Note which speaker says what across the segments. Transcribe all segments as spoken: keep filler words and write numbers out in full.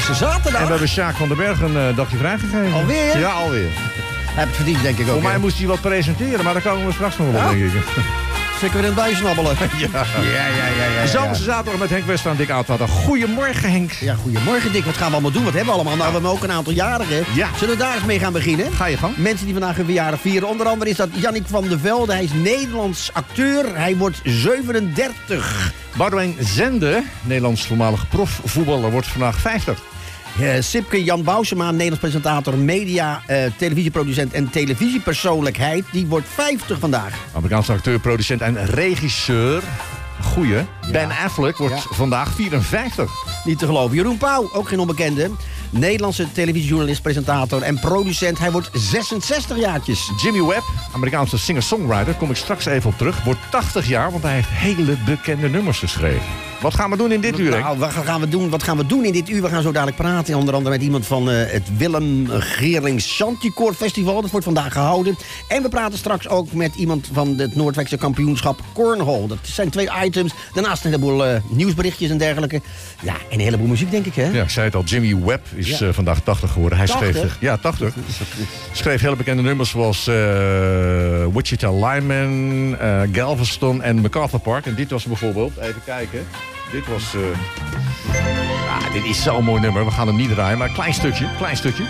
Speaker 1: Zaterdag?
Speaker 2: En we hebben Sjaak van den Berg een uh, dagje vrijgegeven.
Speaker 1: Alweer?
Speaker 2: Ja, alweer.
Speaker 1: Hij heeft het verdiend, denk ik ook.
Speaker 2: Voor mij
Speaker 1: hè?
Speaker 2: moest hij wat presenteren, maar daar komen we straks nog wel op,
Speaker 1: Ja?
Speaker 2: denk ik.
Speaker 1: Zeker weer in het bijsnabbelen.
Speaker 2: Ja.
Speaker 1: Ja, ja, ja, ja, ja.
Speaker 2: De zomerse zaterdag met Henk Wester en Dick Oudwater. Goedemorgen, Henk.
Speaker 1: Ja, goedemorgen Dick. Wat gaan we allemaal doen? Wat hebben we allemaal? Nou, we hebben ook een aantal jarigen.
Speaker 2: Ja.
Speaker 1: Zullen we daar eens mee gaan beginnen?
Speaker 2: Ga je gang.
Speaker 1: Mensen die vandaag hun verjaardag vieren. Onder andere is dat Jannik van der Velde. Hij is Nederlands acteur. Hij wordt zevenendertig.
Speaker 2: Boudewijn Zende, Nederlands voormalig profvoetballer, wordt vandaag vijftig.
Speaker 1: Uh, Sipke Jan Bousema, Nederlands presentator, media, uh, televisieproducent en televisiepersoonlijkheid. Die wordt vijftig vandaag.
Speaker 2: Amerikaanse acteur, producent en regisseur. Goeie. Ja. Ben Affleck wordt ja. vandaag vierenvijftig.
Speaker 1: Niet te geloven. Jeroen Pauw, ook geen onbekende. Nederlandse televisiejournalist, presentator en producent. Hij wordt zesenzestig jaartjes.
Speaker 2: Jimmy Webb, Amerikaanse singer-songwriter, kom ik straks even op terug, wordt tachtig jaar, want hij heeft hele bekende nummers geschreven. Wat gaan we doen in dit uur?
Speaker 1: Nou, wat gaan we doen, wat gaan we doen in dit uur? We gaan zo dadelijk praten. Onder andere met iemand van uh, het Willem Geerlings Chanticoor Festival. Dat wordt vandaag gehouden. En we praten straks ook met iemand van het Noordwijkse kampioenschap Cornhole. Dat zijn twee items. Daarnaast een heleboel uh, nieuwsberichtjes en dergelijke. Ja, en een heleboel muziek, denk ik, hè?
Speaker 2: Ja, ik zei het al. Jimmy Webb is ja. uh, vandaag tachtig geworden. Hij
Speaker 1: tachtig?
Speaker 2: schreef... Ja, tachtig. Schreef hele bekende nummers zoals uh, Wichita Lineman, uh, Galveston en MacArthur Park. En dit was bijvoorbeeld... Even kijken... Dit was... Uh... Ah, dit is zo'n mooi nummer. We gaan hem niet draaien, maar een klein stukje. Klein stukje.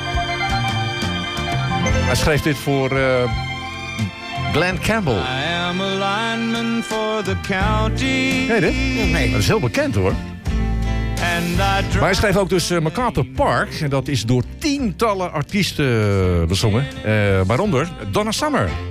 Speaker 2: Hij schreef dit voor uh, Glenn Campbell.
Speaker 3: I am a lineman for the county.
Speaker 2: Ken je dit? Ja, nee. Dat is heel bekend, hoor. Maar hij schreef ook dus uh, MacArthur Park. En dat is door tientallen artiesten bezongen. Uh, waaronder Donna Summer.